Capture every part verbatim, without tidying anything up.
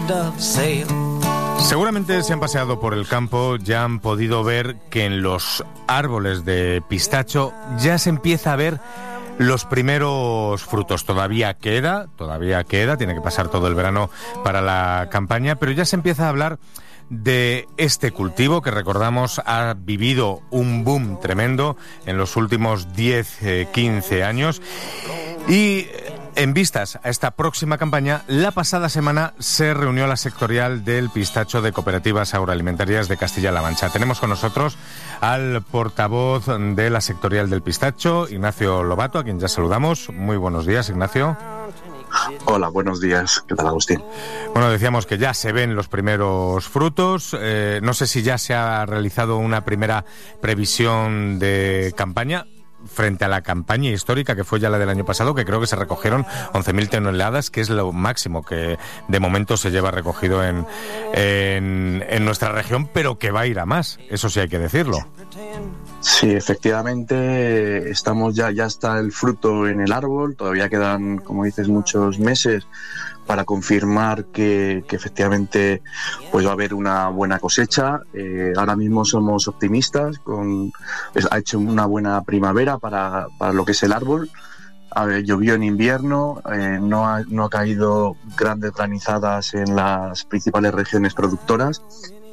Seguramente se han paseado por el campo, ya han podido ver que en los árboles de pistacho ya se empieza a ver los primeros frutos. Todavía queda, todavía queda, tiene que pasar todo el verano para la campaña, pero ya se empieza a hablar de este cultivo que, recordamos, ha vivido un boom tremendo en los últimos diez, quince años. Y en vistas a esta próxima campaña, la pasada semana se reunió la sectorial del pistacho de Cooperativas Agroalimentarias de Castilla-La Mancha. Tenemos con nosotros al portavoz de la sectorial del pistacho, Ignacio Lobato, a quien ya saludamos. Muy buenos días, Ignacio. Hola, buenos días. ¿Qué tal, Agustín? Bueno, decíamos que ya se ven los primeros frutos. Eh, no sé si ya se ha realizado una primera previsión de campaña frente a la campaña histórica que fue ya la del año pasado, que creo que se recogieron once mil toneladas, que es lo máximo que de momento se lleva recogido en, en, en nuestra región, pero que va a ir a más, eso sí hay que decirlo. Sí, efectivamente, estamos ya, ya está el fruto en el árbol, todavía quedan, como dices, muchos meses para confirmar que, que efectivamente pues va a haber una buena cosecha. Eh, ahora mismo somos optimistas, con, es, ha hecho una buena primavera para, para lo que es el árbol. A ver, llovió en invierno, eh, no, ha, no ha caído grandes granizadas en las principales regiones productoras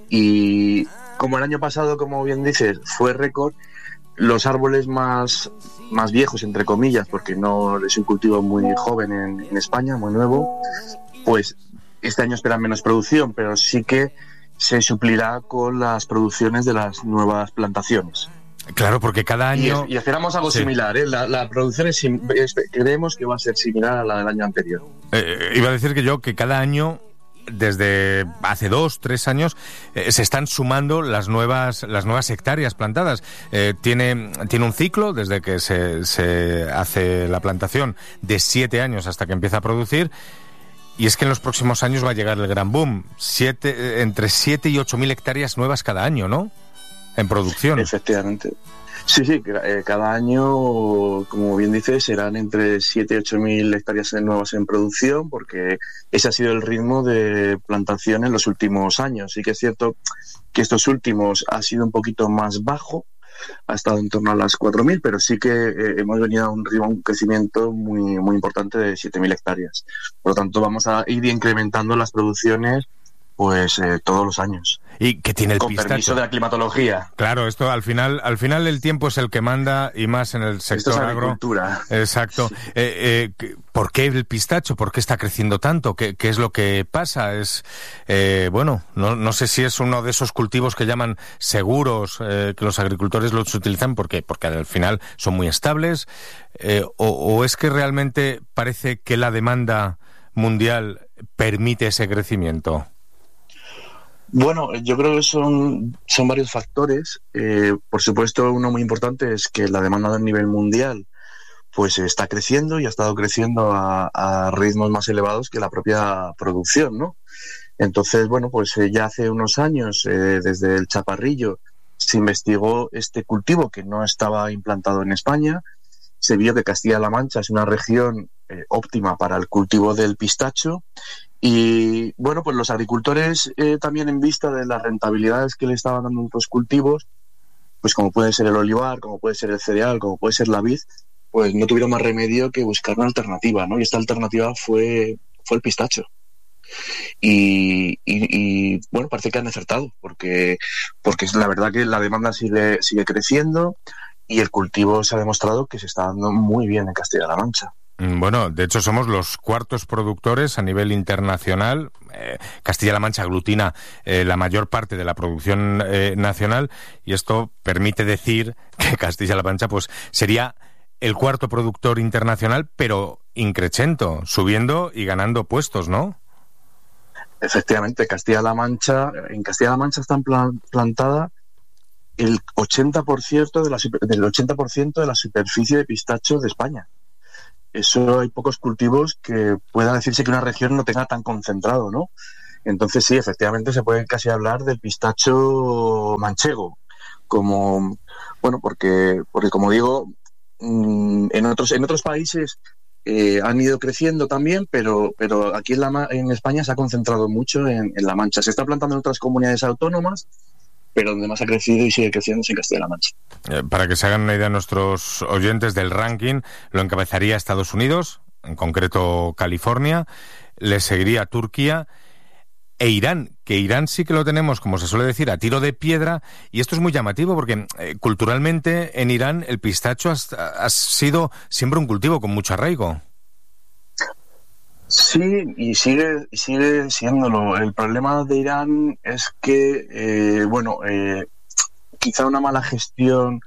y como el año pasado, como bien dices, fue récord, los árboles más, más viejos, entre comillas, porque no es un cultivo muy joven en, en España, muy nuevo, pues este año esperan menos producción, pero sí que se suplirá con las producciones de las nuevas plantaciones. Claro, porque cada año... Y, y esperamos algo sí. similar, ¿eh? La, la producción es, es, creemos que va a ser similar a la del año anterior. Eh, iba a decir que yo, que cada año, desde hace dos, tres años, eh, se están sumando las nuevas las nuevas hectáreas plantadas. Eh, tiene, tiene un ciclo desde que se, se hace la plantación de siete años hasta que empieza a producir. Y es que en los próximos años va a llegar el gran boom. Siete, entre siete y ocho mil hectáreas nuevas cada año, ¿no? En producción. Efectivamente. Sí, sí, cada año, como bien dices, serán entre siete y ocho mil hectáreas nuevas en producción, porque ese ha sido el ritmo de plantación en los últimos años. Sí que es cierto que estos últimos ha sido un poquito más bajo, ha estado en torno a las cuatro mil, pero sí que eh, hemos venido a un ritmo, un crecimiento muy, muy importante de siete mil hectáreas. Por lo tanto, vamos a ir incrementando las producciones pues eh, todos los años. ¿Y qué tiene el Con pistacho? permiso de la climatología. Claro, esto al final, al final el tiempo es el que manda, y más en el sector Esto es agro. agricultura. Exacto. Sí. Eh, eh, ¿Por qué el pistacho? ¿Por qué está creciendo tanto? ¿Qué, qué es lo que pasa? Es eh, bueno, no, no sé si es uno de esos cultivos que llaman seguros, eh, que los agricultores los utilizan porque porque al final son muy estables, eh, o, o es que realmente parece que la demanda mundial permite ese crecimiento. Bueno, yo creo que son, son varios factores. Eh, por supuesto, uno muy importante es que la demanda a nivel mundial pues está creciendo y ha estado creciendo a, a ritmos más elevados que la propia producción, ¿no? Entonces, bueno, pues eh, ya hace unos años, eh, desde el Chaparrillo, se investigó este cultivo que no estaba implantado en España. Se vio que Castilla-La Mancha es una región eh, óptima para el cultivo del pistacho. Y bueno, pues los agricultores eh, también, en vista de las rentabilidades que le estaban dando otros cultivos, pues como puede ser el olivar, como puede ser el cereal, como puede ser la vid, pues no tuvieron más remedio que buscar una alternativa, ¿no? Y esta alternativa fue, fue el pistacho. Y, y, y bueno, parece que han acertado, porque, porque es la verdad que la demanda sigue, sigue creciendo y el cultivo se ha demostrado que se está dando muy bien en Castilla-La Mancha. Bueno, de hecho somos los cuartos productores a nivel internacional. Eh, Castilla-La Mancha aglutina eh, la mayor parte de la producción eh, nacional, y esto permite decir que Castilla-La Mancha pues sería el cuarto productor internacional, pero increchento, subiendo y ganando puestos, ¿no? Efectivamente, Castilla-La Mancha, en Castilla-La Mancha están plan, plantada el ochenta por ciento de la del ochenta por ciento de la superficie de pistacho de España. Eso, hay pocos cultivos que pueda decirse que una región no tenga tan concentrado, ¿no? Entonces sí, efectivamente se puede casi hablar del pistacho manchego, como bueno, porque porque como digo, en otros en otros países eh, han ido creciendo también, pero, pero aquí en, la, en España se ha concentrado mucho en, en La Mancha. Se está plantando en otras comunidades autónomas, pero donde más ha crecido y sigue creciendo es en Castilla-La Mancha. Eh, para que se hagan una idea nuestros oyentes del ranking, lo encabezaría Estados Unidos, en concreto California, le seguiría Turquía e Irán, que Irán sí que lo tenemos, como se suele decir, a tiro de piedra, y esto es muy llamativo porque eh, culturalmente en Irán el pistacho ha, ha sido siempre un cultivo con mucho arraigo. Sí, y sigue, sigue siéndolo. El problema de Irán es que, eh, bueno, eh, quizá una mala gestión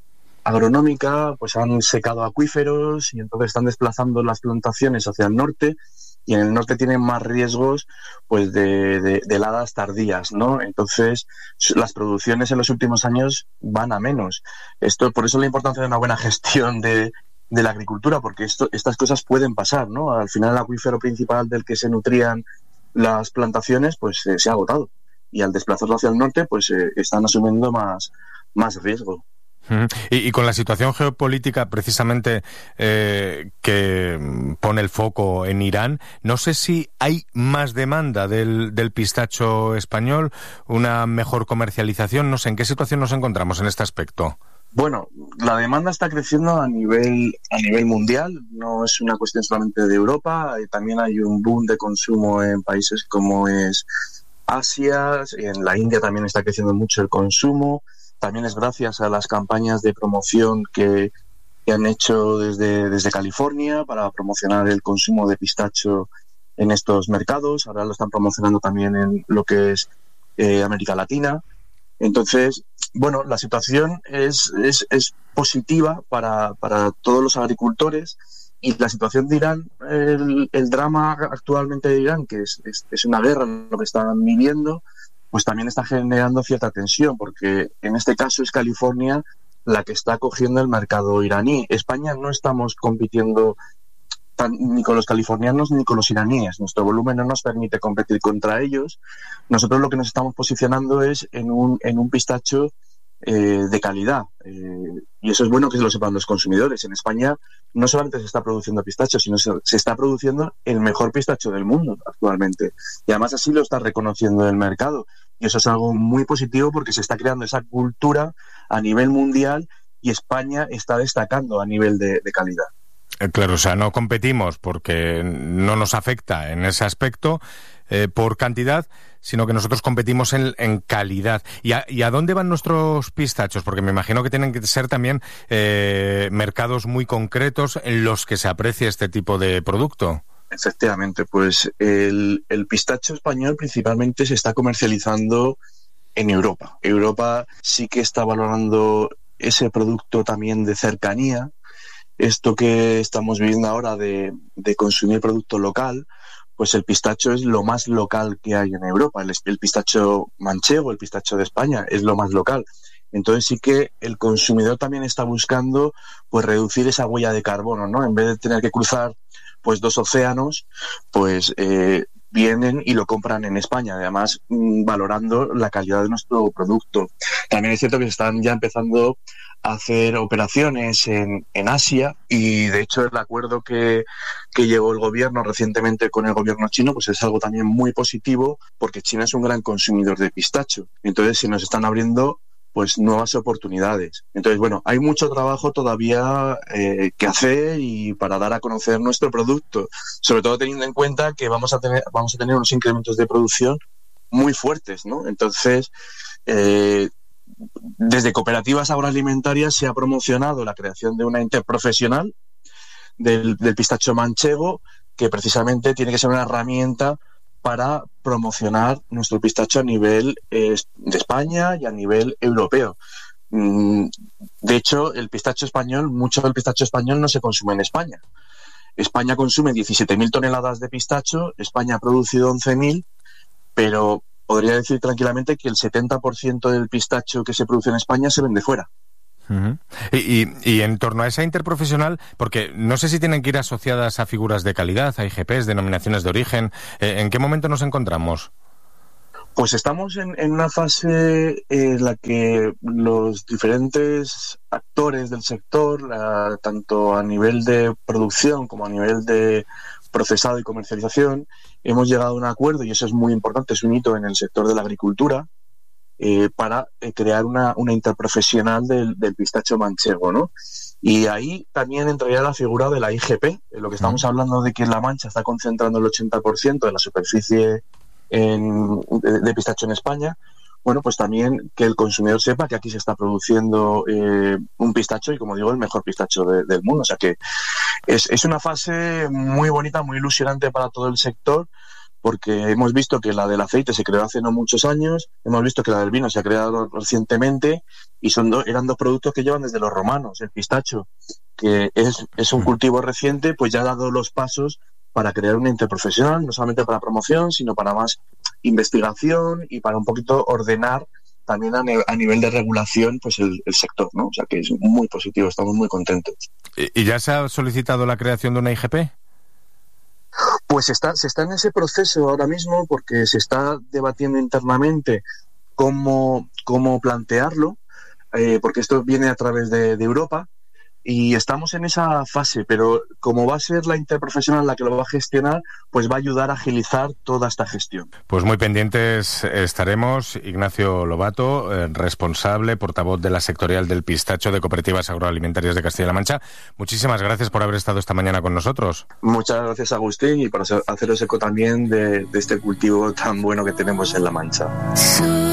agronómica, pues han secado acuíferos y entonces están desplazando las plantaciones hacia el norte, y en el norte tienen más riesgos pues de, de, de heladas tardías, ¿no? Entonces las producciones en los últimos años van a menos. Esto, por eso la importancia de una buena gestión de de la agricultura, porque esto, estas cosas pueden pasar, ¿no? Al final el acuífero principal del que se nutrían las plantaciones, pues eh, se ha agotado. Y al desplazarlo hacia el norte, pues eh, están asumiendo más, más riesgo. Y, y con la situación geopolítica precisamente eh, que pone el foco en Irán, no sé si hay más demanda del, del pistacho español, una mejor comercialización, no sé en qué situación nos encontramos en este aspecto. Bueno, la demanda está creciendo a nivel a nivel mundial, no es una cuestión solamente de Europa, también hay un boom de consumo en países como es Asia, en la India también está creciendo mucho el consumo, también es gracias a las campañas de promoción que, que han hecho desde, desde California para promocionar el consumo de pistacho en estos mercados, ahora lo están promocionando también en lo que es eh, América Latina. Entonces, bueno, la situación es, es, es positiva para, para todos los agricultores, y la situación de Irán, el, el drama actualmente de Irán, que es, es, es una guerra lo que están viviendo, pues también está generando cierta tensión, porque en este caso es California la que está cogiendo el mercado iraní. España no estamos compitiendo tan, ni con los californianos ni con los iraníes. Nuestro volumen no nos permite competir contra ellos. Nosotros lo que nos estamos posicionando es en un, en un pistacho eh, de calidad. Eh, y eso es bueno que lo sepan los consumidores. En España no solamente se está produciendo pistacho, sino se, se está produciendo el mejor pistacho del mundo actualmente. Y además así lo está reconociendo el mercado. Y eso es algo muy positivo porque se está creando esa cultura a nivel mundial y España está destacando a nivel de, de calidad. Claro, o sea, no competimos porque no nos afecta en ese aspecto eh, por cantidad, sino que nosotros competimos en, en calidad. ¿Y a, ¿Y a dónde van nuestros pistachos? Porque me imagino que tienen que ser también eh, mercados muy concretos en los que se aprecie este tipo de producto. Efectivamente, pues el, el pistacho español principalmente se está comercializando en Europa. Europa sí que está valorando ese producto también de cercanía. Esto que estamos viviendo ahora de, de consumir producto local, pues el pistacho es lo más local que hay en Europa. El, el pistacho manchego, el pistacho de España, es lo más local. Entonces sí que el consumidor también está buscando pues reducir esa huella de carbono, ¿no? En vez de tener que cruzar pues dos océanos, pues eh, vienen y lo compran en España, además mmm, valorando la calidad de nuestro producto. También es cierto que se están ya empezando a hacer operaciones en, en Asia, y de hecho el acuerdo que, que llegó el gobierno recientemente con el gobierno chino pues es algo también muy positivo, porque China es un gran consumidor de pistacho. Entonces se nos están abriendo pues nuevas oportunidades. Entonces, bueno, hay mucho trabajo todavía eh, que hacer y para dar a conocer nuestro producto, sobre todo teniendo en cuenta que vamos a tener vamos a tener unos incrementos de producción muy fuertes, ¿no? Entonces, eh, desde cooperativas agroalimentarias se ha promocionado la creación de una interprofesional del, del pistacho manchego, que precisamente tiene que ser una herramienta para promocionar nuestro pistacho a nivel eh, de España y a nivel europeo. Mm, de hecho, el pistacho español, mucho del pistacho español no se consume en España. España consume diecisiete mil toneladas de pistacho, España ha producido once mil, pero podría decir tranquilamente que el setenta por ciento del pistacho que se produce en España se vende fuera. Uh-huh. Y, y, y en torno a esa interprofesional, porque no sé si tienen que ir asociadas a figuras de calidad, a I G Ps, denominaciones de origen, eh, ¿en qué momento nos encontramos? Pues estamos en, en una fase en la que los diferentes actores del sector, la, tanto a nivel de producción como a nivel de procesado y comercialización, hemos llegado a un acuerdo, y eso es muy importante, es un hito en el sector de la agricultura, eh, para eh, crear una, una interprofesional del, del pistacho manchego, ¿no? Y ahí también entraría la figura de la I G P, en lo que estamos hablando de que La Mancha está concentrando el ochenta por ciento de la superficie en, de, de pistacho en España. Bueno, pues también que el consumidor sepa que aquí se está produciendo eh, un pistacho, y como digo, el mejor pistacho de, del mundo. O sea que es, es una fase muy bonita, muy ilusionante para todo el sector, porque hemos visto que la del aceite se creó hace no muchos años, hemos visto que la del vino se ha creado recientemente, y son do, eran dos productos que llevan desde los romanos. El pistacho, que es, es un cultivo reciente, pues ya ha dado los pasos para crear una interprofesional, no solamente para promoción, sino para más investigación y para un poquito ordenar también a, ne- a nivel de regulación pues el, el sector, ¿no? O sea que es muy positivo, estamos muy contentos. ¿Y ya se ha solicitado la creación de una I G P? Pues está, se está en ese proceso ahora mismo, porque se está debatiendo internamente cómo, cómo plantearlo, eh, porque esto viene a través de, de Europa. Y estamos en esa fase, pero como va a ser la interprofesional la que lo va a gestionar, pues va a ayudar a agilizar toda esta gestión. Pues muy pendientes estaremos. Ignacio Lobato, eh, responsable, portavoz de la sectorial del pistacho de Cooperativas Agroalimentarias de Castilla-La Mancha. Muchísimas gracias por haber estado esta mañana con nosotros. Muchas gracias, Agustín, y por haceros eco también de, de este cultivo tan bueno que tenemos en La Mancha.